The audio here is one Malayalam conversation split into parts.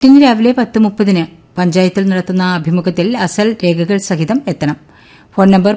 ഇന്ന് രാവിലെ 10:30 പഞ്ചായത്തിൽ നടത്തുന്ന അഭിമുഖത്തിൽ അസൽ രേഖകൾ സഹിതം എത്തണം. Phone number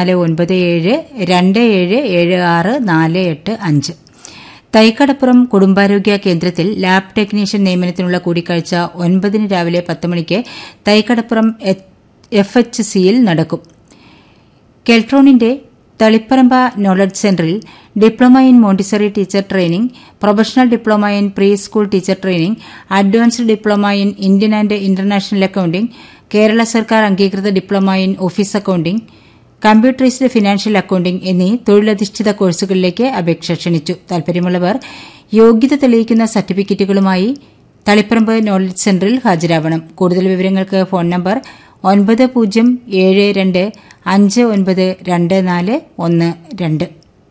0497277648. തൈക്കടപ്പുറം കുടുംബാരോഗ്യ കേന്ദ്രത്തിൽ ലാബ് ടെക്നീഷ്യൻ നിയമനത്തിനുള്ള കൂടിക്കാഴ്ച 9 രാവിലെ 10 മണിക്ക് തൈക്കടപ്പുറം FHCയിൽ നടക്കും. കെൽട്രോണിന്റെ തളിപ്പറമ്പ നോളജ് സെന്ററിൽ diploma in Montessori teacher training, professional diploma in pre school teacher training, advanced diploma in Indian and international accounting, Kerala സർക്കാർ അംഗീകൃത diploma in office accounting, computerised financial accounting എന്നീ തൊഴിലധിഷ്ഠിത കോഴ്സുകളിലേക്ക് അപേക്ഷ ക്ഷണിച്ചു. താൽപര്യമുള്ളവർ യോഗ്യത തെളിയിക്കുന്ന സർട്ടിഫിക്കറ്റുകളുമായി തളിപ്പറമ്പ് നോളജ് സെന്ററിൽ ഹാജരാവണം. കൂടുതൽ വിവരങ്ങൾക്ക് ഫോൺ നമ്പർ 9072592412.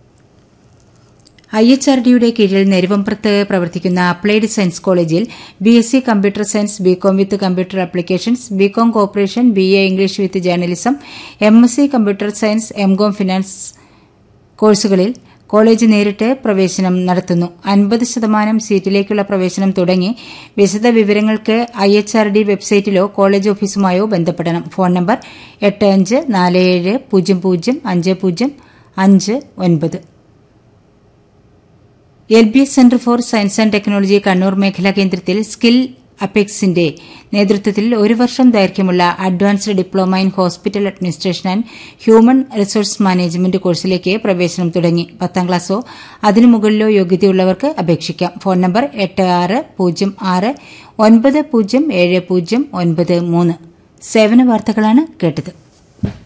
IHRDയുടെ കീഴിൽ നെരുവമ്പ്രത്ത് പ്രവർത്തിക്കുന്ന അപ്ലൈഡ് സയൻസ് കോളേജിൽ BSc computer science, BCom with computer applications, BCom corporation, BA English with journalism, MSc computer science, MCom finance കോഴ്സുകളിൽ കോളേജ് നേരിട്ട് പ്രവേശനം നടത്തുന്നു. 50% സീറ്റിലേക്കുള്ള പ്രവേശനം തുടങ്ങി. വിശദ വിവരങ്ങൾക്ക് IHRD വെബ്സൈറ്റിലോ കോളേജ് ഓഫീസുമായോ ബന്ധപ്പെടണം. Phone number 8547005059. LBS centre for science and technology Kannur മേഖലാ കേന്ദ്രത്തിൽ സ്കിൽ അപെക്സിന്റെ നേതൃത്വത്തിൽ 1 വർഷം ദൈർഘ്യമുള്ള advanced diploma in hospital administration and human resource management കോഴ്സിലേക്ക് പ്രവേശനം തുടങ്ങി. 10ാം ക്ലാസോ അതിനു മുകളിലോ യോഗ്യതയുള്ളവർക്ക് അപേക്ഷിക്കാം. Phone number 8606907093. സേവന വാർത്തകളാണ് കേട്ടത്.